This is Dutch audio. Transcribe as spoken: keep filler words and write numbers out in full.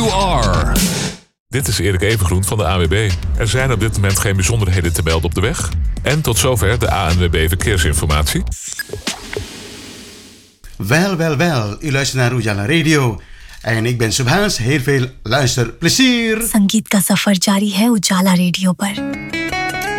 you are. Dit is Erik Evengroen van de A N W B. Er zijn op dit moment geen bijzonderheden te melden op de weg. En tot zover de A N W B Verkeersinformatie. Wel, wel, wel. U luistert naar Ujala Radio. En ik ben Subhaas. Heel veel luisterplezier. संगीत का सफर जारी है उजाला रेडियो पर.